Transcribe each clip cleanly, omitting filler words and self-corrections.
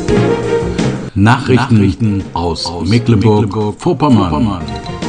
Nachrichten aus Mecklenburg-Vorpommern.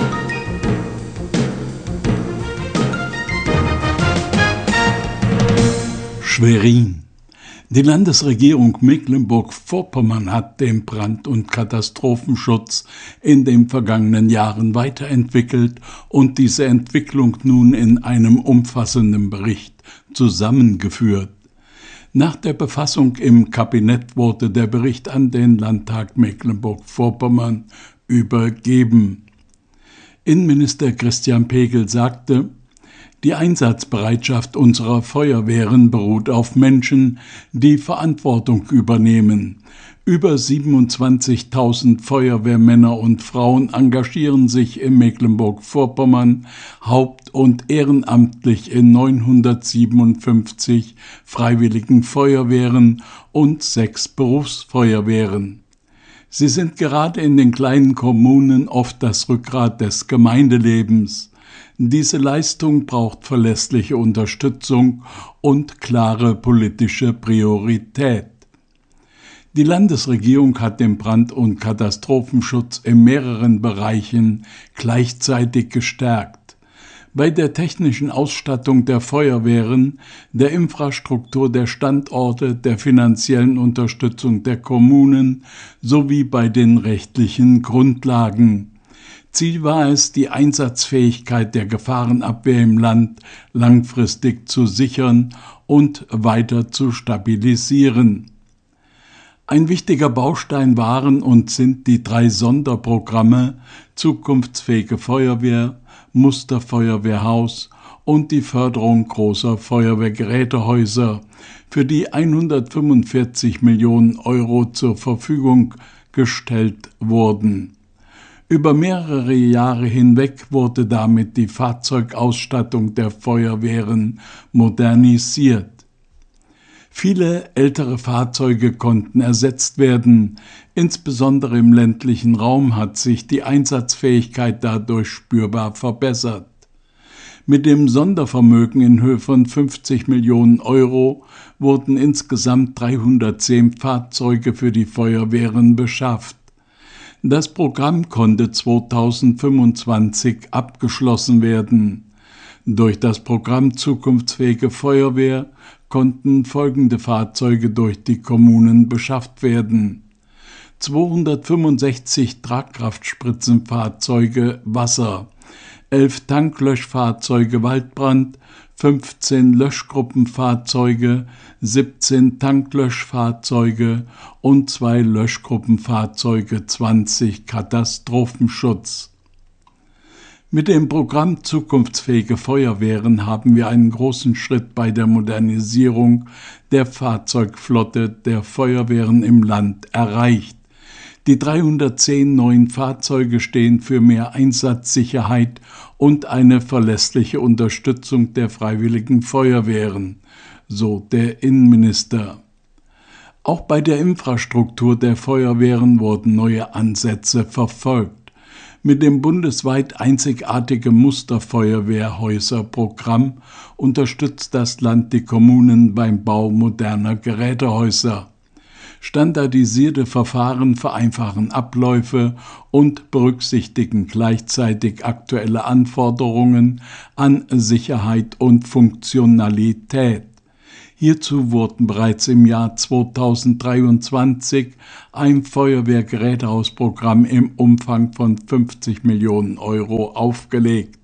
Schwerin. Die Landesregierung Mecklenburg-Vorpommern hat den Brand- und Katastrophenschutz in den vergangenen Jahren weiterentwickelt und diese Entwicklung nun in einem umfassenden Bericht zusammengeführt. Nach der Befassung im Kabinett wurde der Bericht an den Landtag Mecklenburg-Vorpommern übergeben. Innenminister Christian Pegel sagte: Die Einsatzbereitschaft unserer Feuerwehren beruht auf Menschen, die Verantwortung übernehmen. Über 27.000 Feuerwehrmänner und Frauen engagieren sich in Mecklenburg-Vorpommern haupt- und ehrenamtlich in 957 freiwilligen Feuerwehren und 6 Berufsfeuerwehren. Sie sind gerade in den kleinen Kommunen oft das Rückgrat des Gemeindelebens. Diese Leistung braucht verlässliche Unterstützung und klare politische Priorität. Die Landesregierung hat den Brand- und Katastrophenschutz in mehreren Bereichen gleichzeitig gestärkt. Bei der technischen Ausstattung der Feuerwehren, der Infrastruktur der Standorte, der finanziellen Unterstützung der Kommunen sowie bei den rechtlichen Grundlagen. Ziel war es, die Einsatzfähigkeit der Gefahrenabwehr im Land langfristig zu sichern und weiter zu stabilisieren. Ein wichtiger Baustein waren und sind die 3 Sonderprogramme Zukunftsfähige Feuerwehr, Musterfeuerwehrhaus und die Förderung großer Feuerwehrgerätehäuser, für die 145 Millionen Euro zur Verfügung gestellt wurden. Über mehrere Jahre hinweg wurde damit die Fahrzeugausstattung der Feuerwehren modernisiert. Viele ältere Fahrzeuge konnten ersetzt werden. Insbesondere im ländlichen Raum hat sich die Einsatzfähigkeit dadurch spürbar verbessert. Mit dem Sondervermögen in Höhe von 50 Millionen Euro wurden insgesamt 310 Fahrzeuge für die Feuerwehren beschafft. Das Programm konnte 2025 abgeschlossen werden. Durch das Programm Zukunftsfähige Feuerwehr konnten folgende Fahrzeuge durch die Kommunen beschafft werden: 265 Tragkraftspritzenfahrzeuge Wasser, 11 Tanklöschfahrzeuge Waldbrand, 15 Löschgruppenfahrzeuge, 17 Tanklöschfahrzeuge und 2 Löschgruppenfahrzeuge 20 Katastrophenschutz. Mit dem Programm Zukunftsfähige Feuerwehren haben wir einen großen Schritt bei der Modernisierung der Fahrzeugflotte der Feuerwehren im Land erreicht. Die 310 neuen Fahrzeuge stehen für mehr Einsatzsicherheit und eine verlässliche Unterstützung der freiwilligen Feuerwehren, so der Innenminister. Auch bei der Infrastruktur der Feuerwehren wurden neue Ansätze verfolgt. Mit dem bundesweit einzigartigen Musterfeuerwehrhäuser-Programm unterstützt das Land die Kommunen beim Bau moderner Gerätehäuser. Standardisierte Verfahren vereinfachen Abläufe und berücksichtigen gleichzeitig aktuelle Anforderungen an Sicherheit und Funktionalität. Hierzu wurden bereits im Jahr 2023 ein Feuerwehrgerätehausprogramm im Umfang von 50 Millionen Euro aufgelegt.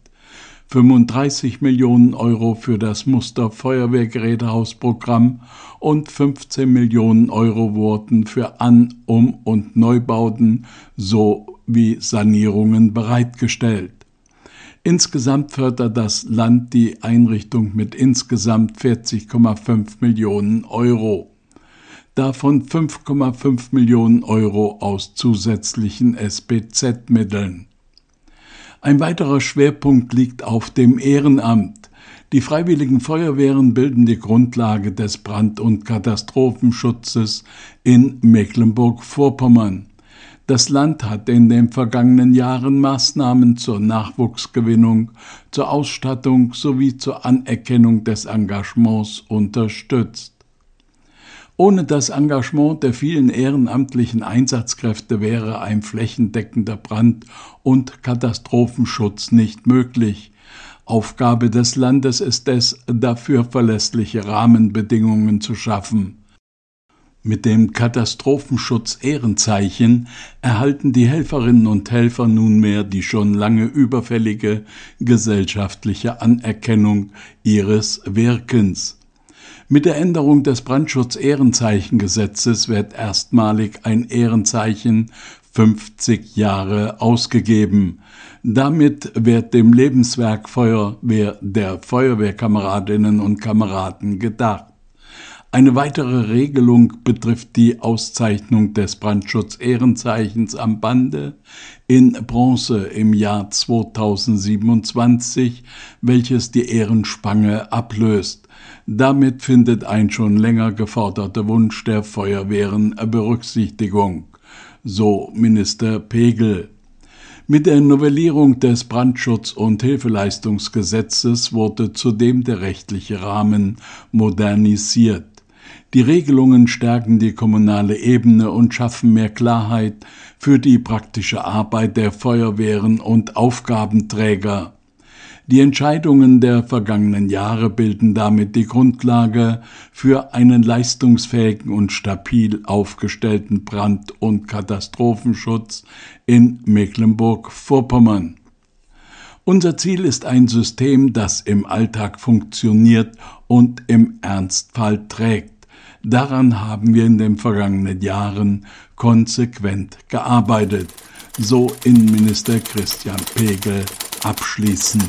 35 Millionen Euro für das Musterfeuerwehrgerätehausprogramm und 15 Millionen Euro wurden für An-, Um- und Neubauten sowie Sanierungen bereitgestellt. Insgesamt fördert das Land die Einrichtung mit insgesamt 40,5 Millionen Euro. Davon 5,5 Millionen Euro aus zusätzlichen SBZ-Mitteln. Ein weiterer Schwerpunkt liegt auf dem Ehrenamt. Die Freiwilligen Feuerwehren bilden die Grundlage des Brand- und Katastrophenschutzes in Mecklenburg-Vorpommern. Das Land hat in den vergangenen Jahren Maßnahmen zur Nachwuchsgewinnung, zur Ausstattung sowie zur Anerkennung des Engagements unterstützt. Ohne das Engagement der vielen ehrenamtlichen Einsatzkräfte wäre ein flächendeckender Brand- und Katastrophenschutz nicht möglich. Aufgabe des Landes ist es, dafür verlässliche Rahmenbedingungen zu schaffen. Mit dem Katastrophenschutz-Ehrenzeichen erhalten die Helferinnen und Helfer nunmehr die schon lange überfällige gesellschaftliche Anerkennung ihres Wirkens. Mit der Änderung des Brandschutz-Ehrenzeichen-Gesetzes wird erstmalig ein Ehrenzeichen 50 Jahre ausgegeben. Damit wird dem Lebenswerk Feuerwehr der Feuerwehrkameradinnen und Kameraden gedacht. Eine weitere Regelung betrifft die Auszeichnung des Brandschutz-Ehrenzeichens am Bande in Bronze im Jahr 2027, welches die Ehrenspange ablöst. Damit findet ein schon länger geforderter Wunsch der Feuerwehren Berücksichtigung, so Minister Pegel. Mit der Novellierung des Brandschutz- und Hilfeleistungsgesetzes wurde zudem der rechtliche Rahmen modernisiert. Die Regelungen stärken die kommunale Ebene und schaffen mehr Klarheit für die praktische Arbeit der Feuerwehren und Aufgabenträger. Die Entscheidungen der vergangenen Jahre bilden damit die Grundlage für einen leistungsfähigen und stabil aufgestellten Brand- und Katastrophenschutz in Mecklenburg-Vorpommern. Unser Ziel ist ein System, das im Alltag funktioniert und im Ernstfall trägt. Daran haben wir in den vergangenen Jahren konsequent gearbeitet, so Innenminister Christian Pegel abschließend.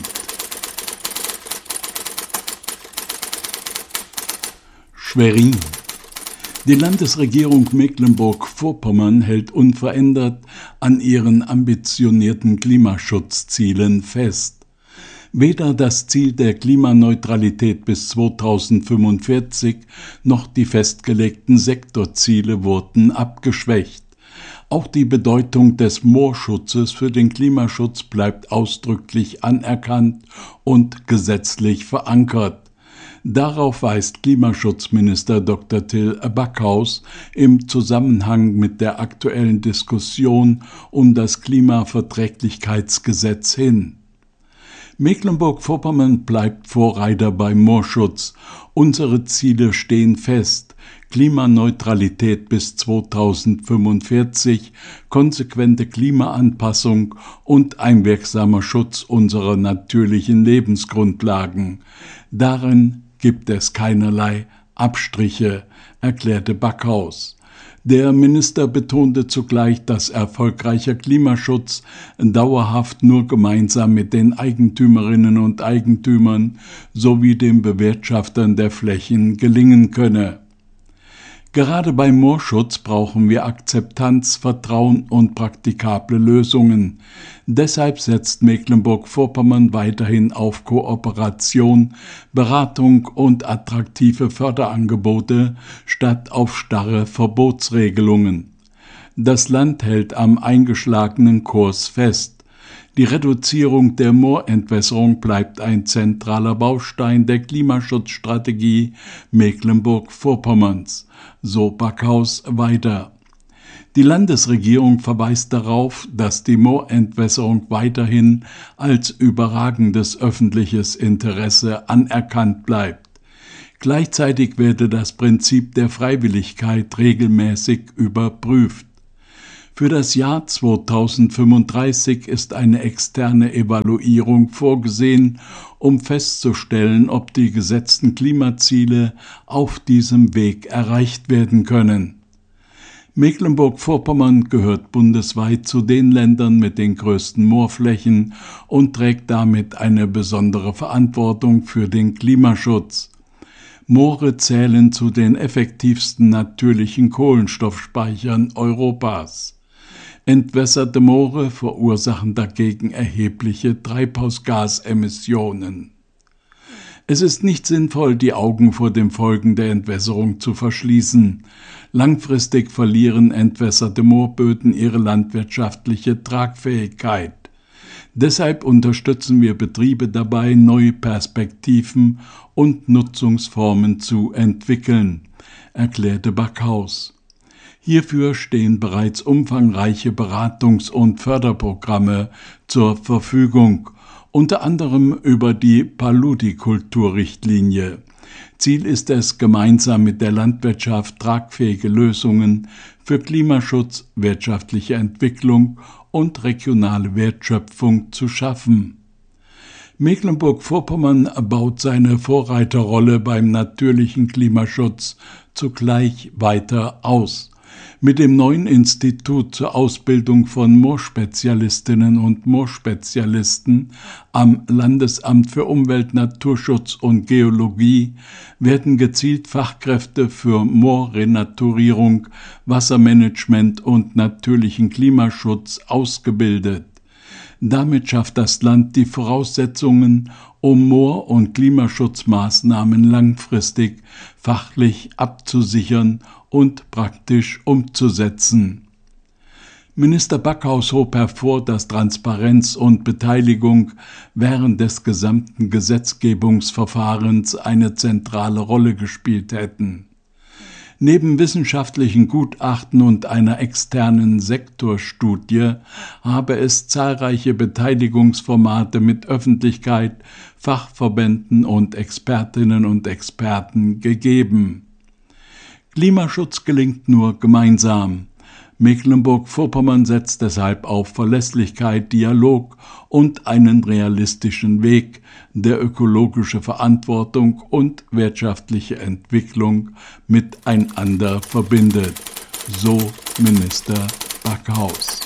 Schwerin. Die Landesregierung Mecklenburg-Vorpommern hält unverändert an ihren ambitionierten Klimaschutzzielen fest. Weder das Ziel der Klimaneutralität bis 2045 noch die festgelegten Sektorziele wurden abgeschwächt. Auch die Bedeutung des Moorschutzes für den Klimaschutz bleibt ausdrücklich anerkannt und gesetzlich verankert. Darauf weist Klimaschutzminister Dr. Till Backhaus im Zusammenhang mit der aktuellen Diskussion um das Klimaverträglichkeitsgesetz hin. Mecklenburg-Vorpommern bleibt Vorreiter beim Moorschutz. Unsere Ziele stehen fest: Klimaneutralität bis 2045, konsequente Klimaanpassung und ein wirksamer Schutz unserer natürlichen Lebensgrundlagen. Darin gibt es keinerlei Abstriche, erklärte Backhaus. Der Minister betonte zugleich, dass erfolgreicher Klimaschutz dauerhaft nur gemeinsam mit den Eigentümerinnen und Eigentümern sowie den Bewirtschaftern der Flächen gelingen könne. Gerade beim Moorschutz brauchen wir Akzeptanz, Vertrauen und praktikable Lösungen. Deshalb setzt Mecklenburg-Vorpommern weiterhin auf Kooperation, Beratung und attraktive Förderangebote statt auf starre Verbotsregelungen. Das Land hält am eingeschlagenen Kurs fest. Die Reduzierung der Moorentwässerung bleibt ein zentraler Baustein der Klimaschutzstrategie Mecklenburg-Vorpommerns, so Backhaus weiter. Die Landesregierung verweist darauf, dass die Moorentwässerung weiterhin als überragendes öffentliches Interesse anerkannt bleibt. Gleichzeitig werde das Prinzip der Freiwilligkeit regelmäßig überprüft. Für das Jahr 2035 ist eine externe Evaluierung vorgesehen, um festzustellen, ob die gesetzten Klimaziele auf diesem Weg erreicht werden können. Mecklenburg-Vorpommern gehört bundesweit zu den Ländern mit den größten Moorflächen und trägt damit eine besondere Verantwortung für den Klimaschutz. Moore zählen zu den effektivsten natürlichen Kohlenstoffspeichern Europas. Entwässerte Moore verursachen dagegen erhebliche Treibhausgasemissionen. Es ist nicht sinnvoll, die Augen vor den Folgen der Entwässerung zu verschließen. Langfristig verlieren entwässerte Moorböden ihre landwirtschaftliche Tragfähigkeit. Deshalb unterstützen wir Betriebe dabei, neue Perspektiven und Nutzungsformen zu entwickeln. erklärte Backhaus. Hierfür stehen bereits umfangreiche Beratungs- und Förderprogramme zur Verfügung, unter anderem über die Paludikulturrichtlinie. Ziel ist es, gemeinsam mit der Landwirtschaft tragfähige Lösungen für Klimaschutz, wirtschaftliche Entwicklung und regionale Wertschöpfung zu schaffen. Mecklenburg-Vorpommern baut seine Vorreiterrolle beim natürlichen Klimaschutz zugleich weiter aus. Mit dem neuen Institut zur Ausbildung von Moorspezialistinnen und Moorspezialisten am Landesamt für Umwelt, Naturschutz und Geologie werden gezielt Fachkräfte für Moorrenaturierung, Wassermanagement und natürlichen Klimaschutz ausgebildet. Damit schafft das Land die Voraussetzungen, um Moor- und Klimaschutzmaßnahmen langfristig fachlich abzusichern und praktisch umzusetzen. Minister Backhaus hob hervor, dass Transparenz und Beteiligung während des gesamten Gesetzgebungsverfahrens eine zentrale Rolle gespielt hätten. Neben wissenschaftlichen Gutachten und einer externen Sektorstudie habe es zahlreiche Beteiligungsformate mit Öffentlichkeit, Fachverbänden und Expertinnen und Experten gegeben. Klimaschutz gelingt nur gemeinsam. Mecklenburg-Vorpommern setzt deshalb auf Verlässlichkeit, Dialog und einen realistischen Weg, der ökologische Verantwortung und wirtschaftliche Entwicklung miteinander verbindet, so Minister Backhaus.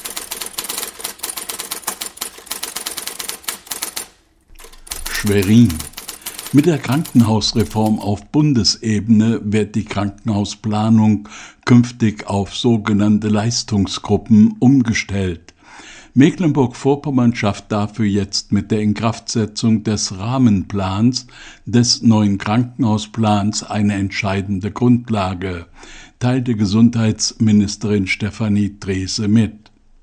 Schwerin. Mit der Krankenhausreform auf Bundesebene wird die Krankenhausplanung künftig auf sogenannte Leistungsgruppen umgestellt. Mecklenburg-Vorpommern schafft dafür jetzt mit der Inkraftsetzung des Rahmenplans des neuen Krankenhausplans eine entscheidende Grundlage, teilte Gesundheitsministerin Stefanie Drese mit.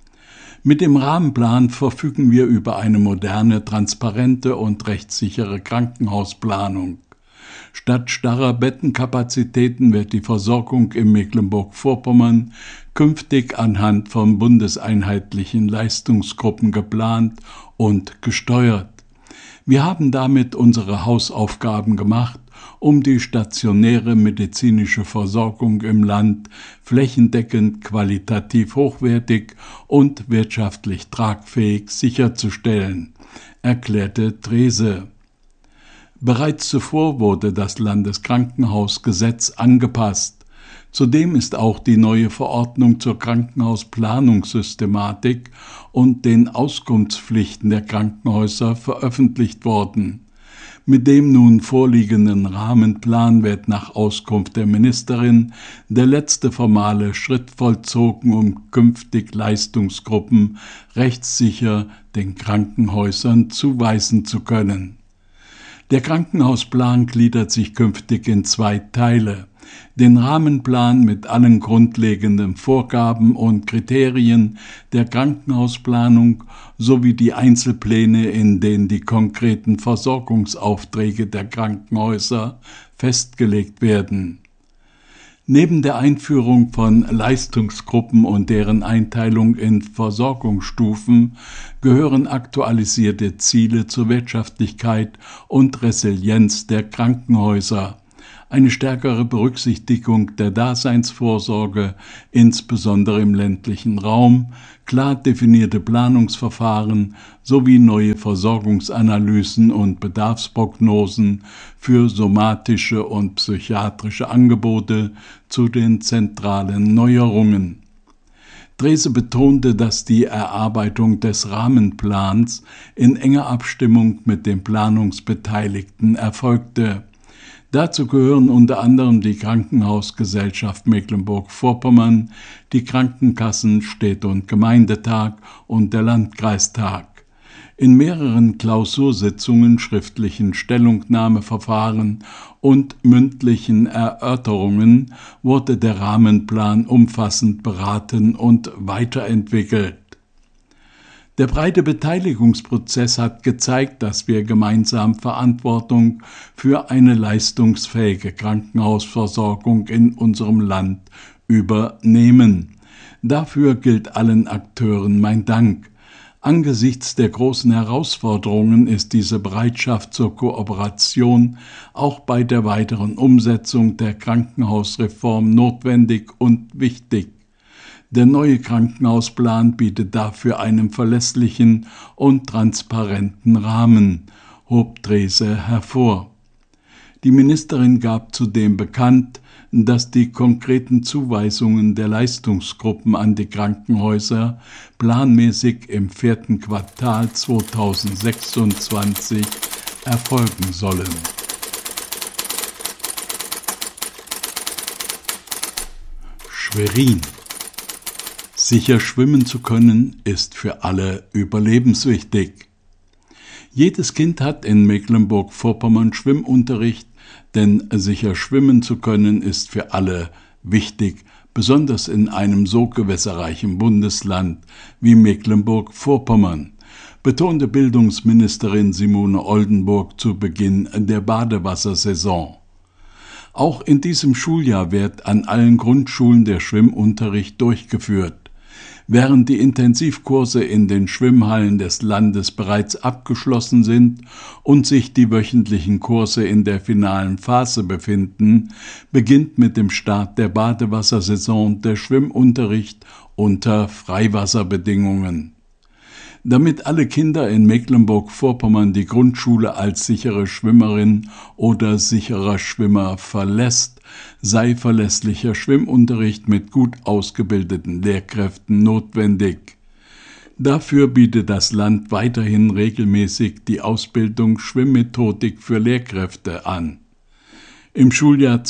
Mit dem Rahmenplan verfügen wir über eine moderne, transparente und rechtssichere Krankenhausplanung. Statt starrer Bettenkapazitäten wird die Versorgung in Mecklenburg-Vorpommern künftig anhand von bundeseinheitlichen Leistungsgruppen geplant und gesteuert. Wir haben damit unsere Hausaufgaben gemacht, um die stationäre medizinische Versorgung im Land flächendeckend qualitativ hochwertig und wirtschaftlich tragfähig sicherzustellen, erklärte Drese. Bereits zuvor wurde das Landeskrankenhausgesetz angepasst. Zudem ist auch die neue Verordnung zur Krankenhausplanungssystematik und den Auskunftspflichten der Krankenhäuser veröffentlicht worden. Mit dem nun vorliegenden Rahmenplan wird nach Auskunft der Ministerin der letzte formale Schritt vollzogen, um künftig Leistungsgruppen rechtssicher den Krankenhäusern zuweisen zu können. Der Krankenhausplan gliedert sich künftig in 2 Teile: den Rahmenplan mit allen grundlegenden Vorgaben und Kriterien der Krankenhausplanung sowie die Einzelpläne, in denen die konkreten Versorgungsaufträge der Krankenhäuser festgelegt werden. Neben der Einführung von Leistungsgruppen und deren Einteilung in Versorgungsstufen gehören aktualisierte Ziele zur Wirtschaftlichkeit und Resilienz der Krankenhäuser, eine stärkere Berücksichtigung der Daseinsvorsorge, insbesondere im ländlichen Raum, klar definierte Planungsverfahren sowie neue Versorgungsanalysen und Bedarfsprognosen für somatische und psychiatrische Angebote zu den zentralen Neuerungen. Drese betonte, dass die Erarbeitung des Rahmenplans in enger Abstimmung mit den Planungsbeteiligten erfolgte. Dazu gehören unter anderem die Krankenhausgesellschaft Mecklenburg-Vorpommern, die Krankenkassen, Städte- und Gemeindetag und der Landkreistag. In mehreren Klausursitzungen, schriftlichen Stellungnahmeverfahren und mündlichen Erörterungen wurde der Rahmenplan umfassend beraten und weiterentwickelt. Der breite Beteiligungsprozess hat gezeigt, dass wir gemeinsam Verantwortung für eine leistungsfähige Krankenhausversorgung in unserem Land übernehmen. Dafür gilt allen Akteuren mein Dank. Angesichts der großen Herausforderungen ist diese Bereitschaft zur Kooperation auch bei der weiteren Umsetzung der Krankenhausreform notwendig und wichtig. Der neue Krankenhausplan bietet dafür einen verlässlichen und transparenten Rahmen, hob Drese hervor. Die Ministerin gab zudem bekannt, dass die konkreten Zuweisungen der Leistungsgruppen an die Krankenhäuser planmäßig im 4. Quartal 2026 erfolgen sollen. Schwerin. Sicher schwimmen zu können, ist für alle überlebenswichtig. Jedes Kind hat in Mecklenburg-Vorpommern Schwimmunterricht, denn sicher schwimmen zu können, ist für alle wichtig, besonders in einem so gewässerreichen Bundesland wie Mecklenburg-Vorpommern, betonte Bildungsministerin Simone Oldenburg zu Beginn der Badewassersaison. Auch in diesem Schuljahr wird an allen Grundschulen der Schwimmunterricht durchgeführt. Während die Intensivkurse in den Schwimmhallen des Landes bereits abgeschlossen sind und sich die wöchentlichen Kurse in der finalen Phase befinden, beginnt mit dem Start der Badewassersaison der Schwimmunterricht unter Freiwasserbedingungen. Damit alle Kinder in Mecklenburg-Vorpommern die Grundschule als sichere Schwimmerin oder sicherer Schwimmer verlässt, sei verlässlicher Schwimmunterricht mit gut ausgebildeten Lehrkräften notwendig. Dafür bietet das Land weiterhin regelmäßig die Ausbildung Schwimmmethodik für Lehrkräfte an. Im Schuljahr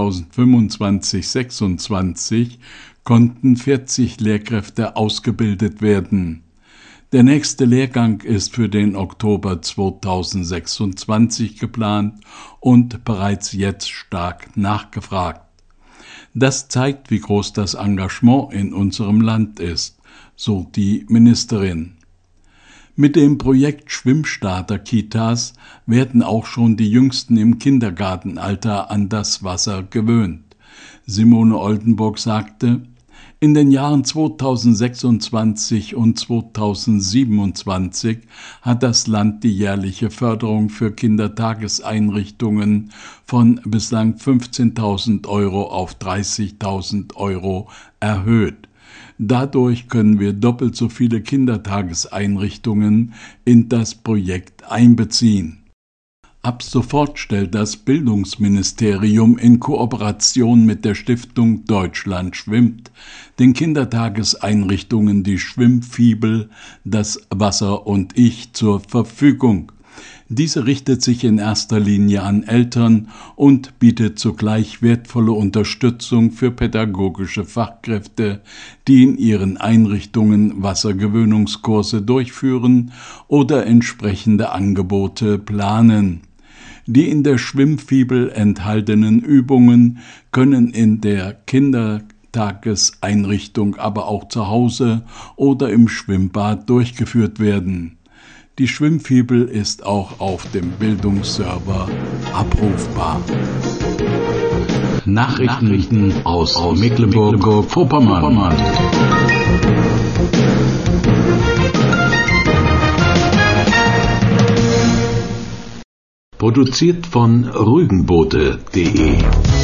2025/26 konnten 40 Lehrkräfte ausgebildet werden. Der nächste Lehrgang ist für den Oktober 2026 geplant und bereits jetzt stark nachgefragt. Das zeigt, wie groß das Engagement in unserem Land ist, so die Ministerin. Mit dem Projekt Schwimmstarter-Kitas werden auch schon die Jüngsten im Kindergartenalter an das Wasser gewöhnt. Simone Oldenburg sagte: In den Jahren 2026 und 2027 hat das Land die jährliche Förderung für Kindertageseinrichtungen von bislang 15.000 € auf 30.000 € erhöht. Dadurch können wir doppelt so viele Kindertageseinrichtungen in das Projekt einbeziehen. Ab sofort stellt das Bildungsministerium in Kooperation mit der Stiftung Deutschland schwimmt den Kindertageseinrichtungen die Schwimmfibel Das Wasser und ich zur Verfügung. Diese richtet sich in erster Linie an Eltern und bietet zugleich wertvolle Unterstützung für pädagogische Fachkräfte, die in ihren Einrichtungen Wassergewöhnungskurse durchführen oder entsprechende Angebote planen. Die in der Schwimmfibel enthaltenen Übungen können in der Kindertageseinrichtung, aber auch zu Hause oder im Schwimmbad durchgeführt werden. Die Schwimmfibel ist auch auf dem Bildungsserver abrufbar. Nachrichten aus Mecklenburg-Vorpommern. Produziert von rügenbote.de